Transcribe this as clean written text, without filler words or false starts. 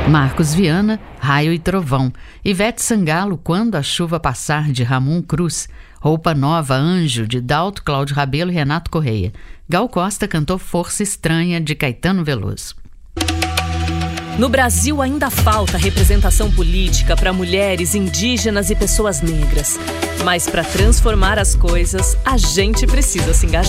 Marcos Viana, Raio e Trovão. Ivete Sangalo, Quando a Chuva Passar, de Ramon Cruz. Roupa Nova, Anjo, de Dalto, Cláudio Rabelo e Renato Correia. Gal Costa cantou Força Estranha, de Caetano Veloso. No Brasil ainda falta representação política para mulheres, indígenas e pessoas negras. Mas para transformar as coisas, a gente precisa se engajar.